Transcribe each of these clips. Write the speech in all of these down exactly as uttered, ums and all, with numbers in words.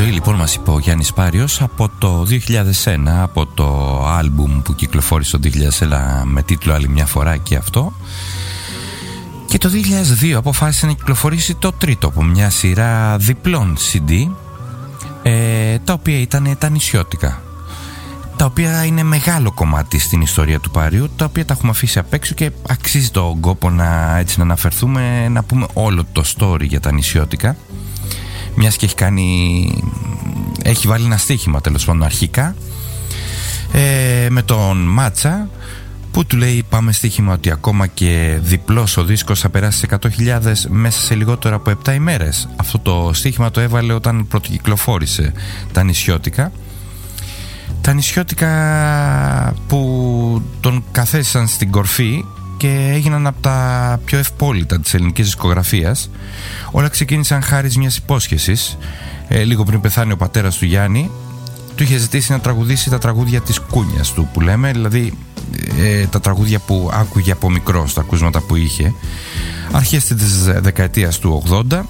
ζωή λοιπόν μας είπε ο Γιάννης Πάριος από το δύο χιλιάδες ένα, από το άλμπουμ που κυκλοφόρησε το δύο χιλιάδες ένα με τίτλο «Άλλη μια φορά» και αυτό. Και το δύο χιλιάδες δύο αποφάσισε να κυκλοφορήσει το τρίτο από μια σειρά διπλών σι ντι, ε, τα οποία ήταν τα νησιώτικα, τα οποία είναι μεγάλο κομμάτι στην ιστορία του Πάριου, τα οποία τα έχουμε αφήσει απ' έξω και αξίζει τον κόπο να, έτσι, να αναφερθούμε, να πούμε όλο το story για τα νησιώτικα, μιας και έχει κάνει, έχει βάλει ένα στοίχημα τέλος πάντων αρχικά, ε, με τον Μάτσα, που του λέει πάμε στοίχημα ότι ακόμα και διπλός ο δίσκος θα περάσει σε εκατό χιλιάδες μέσα σε λιγότερο από επτά ημέρες. Αυτό το στοίχημα το έβαλε όταν πρωτοκυκλοφόρησε τα νησιώτικα. Τα νησιώτικα που τον καθέστησαν στην κορφή και έγιναν από τα πιο ευπόλυτα της ελληνικής δισκογραφίας. Όλα ξεκίνησαν χάρη μιας υπόσχεσης. Ε, λίγο πριν πεθάνει ο πατέρας του Γιάννη, του είχε ζητήσει να τραγουδήσει τα τραγούδια της κούνιας του, που λέμε, δηλαδή ε, τα τραγούδια που άκουγε από μικρός, τα ακούσματα που είχε αρχές της δεκαετίας του ογδόντα.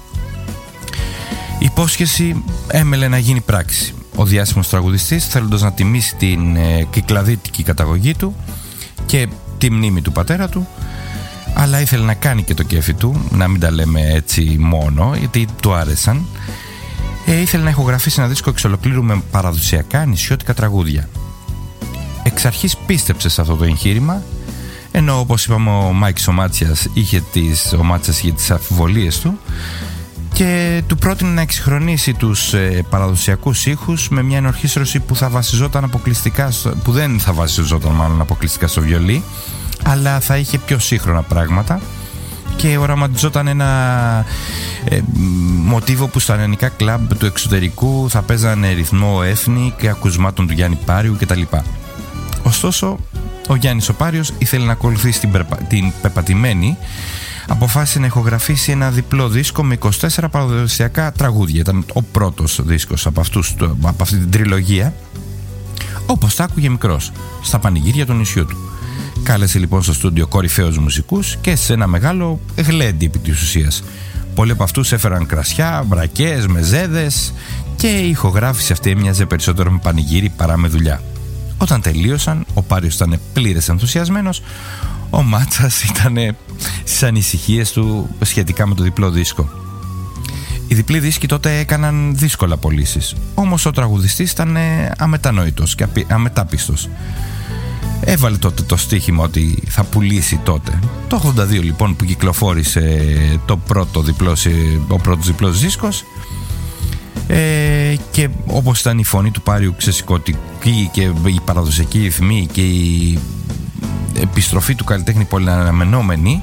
Η υπόσχεση έμελε να γίνει πράξη. Ο διάσημος τραγουδιστής, θέλοντας να τιμήσει την ε, κυκλαδίτικη καταγωγή του και τη μνήμη του πατέρα του, αλλά ήθελε να κάνει και το κέφι του, να μην τα λέμε έτσι μόνο, γιατί του άρεσαν. Ε, ήθελε να ηχογραφήσει ένα δίσκο εξ ολοκλήρου με παραδοσιακά νησιώτικα τραγούδια. Εξ αρχής πίστεψε σε αυτό το εγχείρημα, ενώ όπως είπαμε ο Μάικς ο Μάτσιας είχε τις, ο Μάτσιας είχε τις αμφιβολίες του και του πρότεινε να εξυγχρονίσει τους ε, παραδοσιακούς ήχους με μια ενορχήστρωση που θα βασιζόταν αποκλειστικά στο, που δεν θα βασιζόταν μάλλον αποκλειστικά στο βιολί, αλλά θα είχε πιο σύγχρονα πράγματα και οραματιζόταν ένα ε, μοτίβο που στα ελληνικά κλαμπ του εξωτερικού θα παίζανε ρυθμό έθνη και ακουσμάτων του Γιάννη Πάριου κτλ. Ωστόσο, ο Γιάννης ο Πάριος ήθελε να ακολουθήσει την, περπα... την πεπατημένη. Αποφάσισε να ηχογραφήσει ένα διπλό δίσκο με είκοσι τέσσερα παραδοσιακά τραγούδια. Ήταν ο πρώτος δίσκος από, αυτούς, από αυτή την τριλογία, όπως τα άκουγε μικρός, στα πανηγύρια του νησιού του. Κάλεσε λοιπόν στο στούντιο κορυφαίους μουσικούς και σε ένα μεγάλο γλέντι επί της ουσίας. Πολλοί από αυτούς έφεραν κρασιά, βρακές, μεζέδες και η ηχογράφηση αυτή έμοιαζε περισσότερο με πανηγύρι παρά με δουλειά. Όταν τελείωσαν, ο Πάριος ήταν πλήρες ενθουσιασμένος, ο Μάτσας ήταν στις ανησυχίες του σχετικά με το διπλό δίσκο. Οι διπλοί δίσκοι τότε έκαναν δύσκολα πωλήσεις, όμως ο τραγουδιστής ήταν αμετανόητος και αμετάπιστος. Έβαλε τότε το στοίχημα ότι θα πουλήσει τότε. Το ογδόντα δύο λοιπόν που κυκλοφόρησε το πρώτο διπλός, ο πρώτος διπλός δίσκος, ε, και όπως ήταν η φωνή του Πάριου ξεσηκωτική και η παραδοσιακή ρυθμή και η επιστροφή του καλλιτέχνη πολύ αναμενόμενη,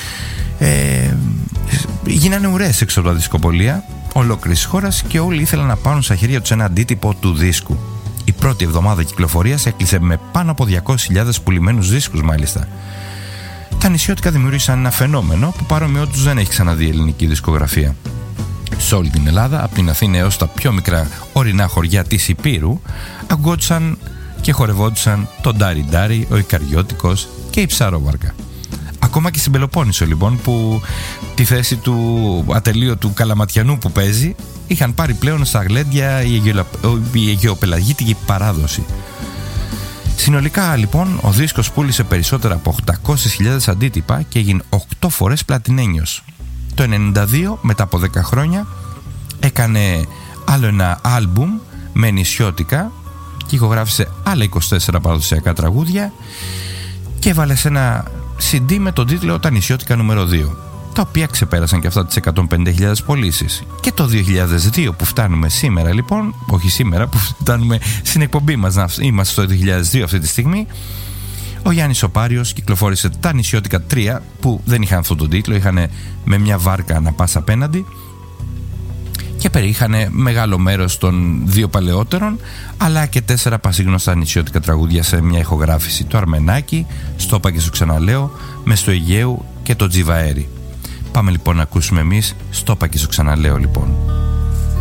ε, γίνανε ουρές έξω από τα δισκοπολία ολόκληρης χώρας και όλοι ήθελαν να πάρουν στα χέρια τους ένα αντίτυπο του δίσκου. Η πρώτη εβδομάδα κυκλοφορίας έκλεισε με πάνω από διακόσιες χιλιάδες πουλημένους δίσκους μάλιστα. Τα νησιώτικα δημιούργησαν ένα φαινόμενο που παρόμοιο τους δεν έχει ξαναδεί η ελληνική δισκογραφία. Σε όλη την Ελλάδα, από την Αθήνα έως τα πιο μικρά ορεινά χωριά της Υπήρου, ακουγόντουσαν και χορευόντουσαν το Ντάρι Ντάρι, ο Ικαριώτικος και η Ψαρόβαρκα. Ακόμα και στην Πελοπόννησο λοιπόν, που τη θέση του ατελείωτου Καλαματιανού που παίζει είχαν πάρει πλέον στα γλέντια η αιγαιοπελαγίτικη παράδοση. Συνολικά λοιπόν ο δίσκος πούλησε περισσότερα από οκτακόσιες χιλιάδες αντίτυπα και έγινε οκτώ φορές πλατινένιος. Το ενενήντα δύο, μετά από δέκα χρόνια, έκανε άλλο ένα άλμπουμ με νησιώτικα και ηχογράφησε άλλα είκοσι τέσσερα παραδοσιακά τραγούδια και έβαλε σε ένα σι ντι με τον τίτλο «Τα νησιώτικα νούμερο δύο», τα οποία ξεπέρασαν και αυτά τις εκατόν πενήντα χιλιάδες πωλήσεις. Και το δύο χιλιάδες δύο που φτάνουμε σήμερα λοιπόν, όχι σήμερα που φτάνουμε στην εκπομπή μας, να είμαστε στο δύο χιλιάδες δύο αυτή τη στιγμή, ο Γιάννης ο Πάριος κυκλοφόρησε τα νησιώτικα τρία, που δεν είχαν αυτόν τον τίτλο, είχαν με μια βάρκα να πας απέναντι και περιείχαν μεγάλο μέρος των δύο παλαιότερων, αλλά και τέσσερα πασίγνωστα νησιώτικα τραγούδια σε μια ηχογράφηση. Το Αρμενάκι, Στο είπα και σου ξαναλέω, Μες στο Αιγαίου και το Τζιβαέρι. Πάμε λοιπόν να ακούσουμε εμείς Στο είπα και σου ξαναλέω λοιπόν.